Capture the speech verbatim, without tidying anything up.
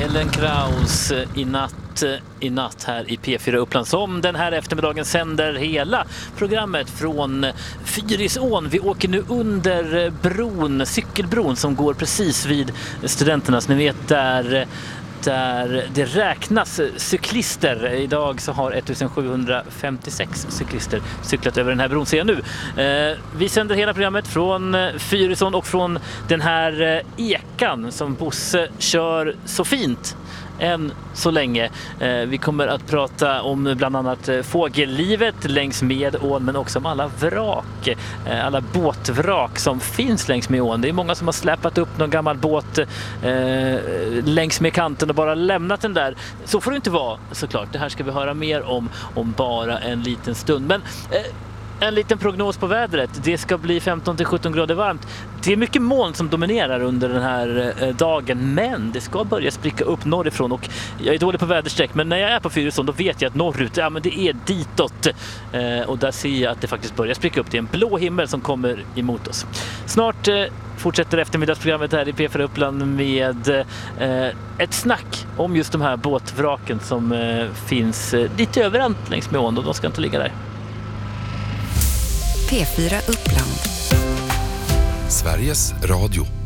Ellen Kraus i natt, i natt här i P fyra Uppland som den här eftermiddagen sänder hela programmet från Fyrisån. Vi åker nu under bron, cykelbron som går precis vid studenterna. Så ni vet där, där det räknas cyklister. Idag så har ettusensjuhundrafemtiosex cyklister cyklat över den här bron, ser jag nu. Eh, vi sänder hela programmet från Fyrisån och från den här ekan som Bosse kör så fint än så länge. Eh, vi kommer att prata om bland annat fågellivet längs med ån, men också om alla vrak, eh, alla båtvrak som finns längs med ån. Det är många som har släpat upp någon gammal båt eh, längs med kanten och bara lämnat den där. Så får det inte vara, såklart. Det här ska vi höra mer om om bara en liten stund. Men eh, en liten prognos på vädret. Det ska bli femton till sjutton grader varmt. Det är mycket moln som dominerar under den här eh, dagen, men det ska börja spricka upp norrifrån och jag är dålig på väderstreck, men när jag är på Fyrisån då vet jag att norrut, ja men det är ditåt eh, och där ser jag att det faktiskt börjar spricka upp. Det är en blå himmel som kommer emot oss. Snart eh, fortsätter eftermiddagsprogrammet här i P fyra Uppland med eh, ett snack om just de här båtvraken som eh, finns eh, lite överallt längs med ån och de ska inte ligga där. P fyra Uppland. Sveriges Radio.